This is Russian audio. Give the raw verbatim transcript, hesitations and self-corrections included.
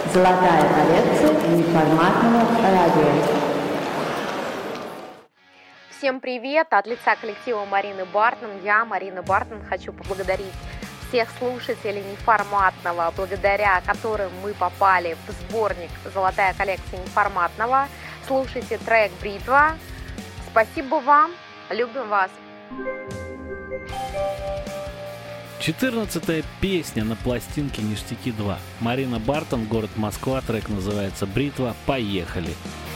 Золотая коллекция неформатного радио. Всем привет! От лица коллектива Марины Бартон, я, Марина Бартон, хочу поблагодарить всех слушателей неформатного, благодаря которым мы попали в сборник «Золотая коллекция неформатного». Слушайте трек «Бритва». Спасибо вам, любим вас! четырнадцатая песня на пластинке «Ништяки два». Марина Бартон, город Москва, трек называется «Бритва». Поехали!